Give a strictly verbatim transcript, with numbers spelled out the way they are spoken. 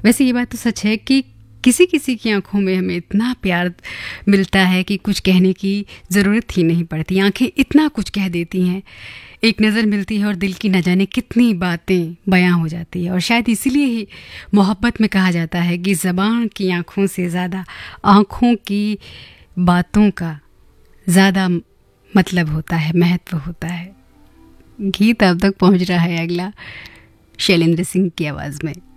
वैसे ये बात तो सच है कि किसी किसी की आंखों में हमें इतना प्यार मिलता है कि कुछ कहने की ज़रूरत ही नहीं पड़ती। आंखें इतना कुछ कह देती हैं, एक नज़र मिलती है और दिल की न जाने कितनी बातें बयां हो जाती है। और शायद इसीलिए ही मोहब्बत में कहा जाता है कि ज़बान की आंखों से ज़्यादा आंखों की बातों का ज़्यादा मतलब होता है, महत्व होता है। गीत अब तक पहुंच रहा है अगला शैलेंद्र सिंह की आवाज़ में।